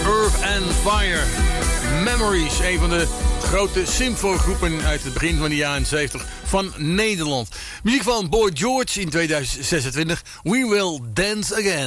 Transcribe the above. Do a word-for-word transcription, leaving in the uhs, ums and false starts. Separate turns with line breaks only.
Earth and Fire. Memories, een van de grote symfogroepen uit het begin van de jaren zeventig van Nederland. Muziek van Boy George in tweeduizend zesentwintig. We Will Dance Again.